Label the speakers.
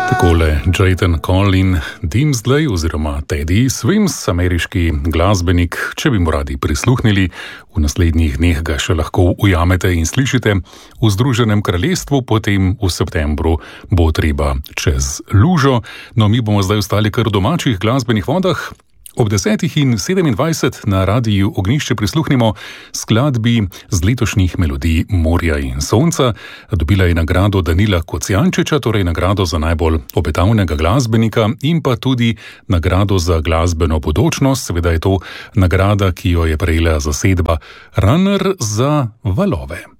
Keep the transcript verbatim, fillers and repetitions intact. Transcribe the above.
Speaker 1: Takole Jayden Colin Dimsley oziroma Teddy Swims, ameriški glasbenik. Če bi mu radi prisluhnili, v naslednjih dneh ga še lahko ujamete in slišite v Združenem kraljestvu, potem v septembru bo treba čez lužo. No, mi bomo zdaj ostali kar v domačih glasbenih vodah. Ob desetih in sedemindvajset na radiju Ognjišče prisluhnimo skladbi z letošnjih melodij Morja in sonca. Dobila je nagrado Danila Kocijančiča, torej nagrado za najbolj obetavnega glasbenika in pa tudi nagrado za glasbeno bodočnost. Seveda je to nagrada, ki jo je prejela zasedba Runner za valove.